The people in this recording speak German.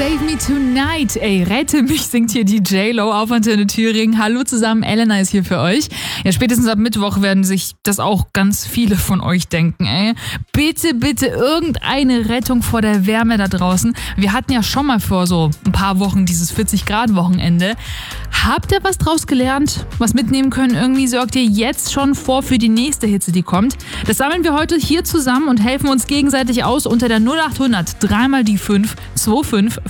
Save Me Tonight. Ey, rette mich, singt hier die J-Lo auf Antenne Thüringen. Hallo zusammen, Elena ist hier für euch. Ja, spätestens ab Mittwoch werden sich das auch ganz viele von euch denken, ey. Bitte, bitte irgendeine Rettung vor der Wärme da draußen. Wir hatten ja schon mal vor so ein paar Wochen dieses 40-Grad-Wochenende. Habt ihr was draus gelernt? Was mitnehmen können? Irgendwie sorgt ihr jetzt schon vor für die nächste Hitze, die kommt. Das sammeln wir heute hier zusammen und helfen uns gegenseitig aus unter der 0800 3 mal die 5 25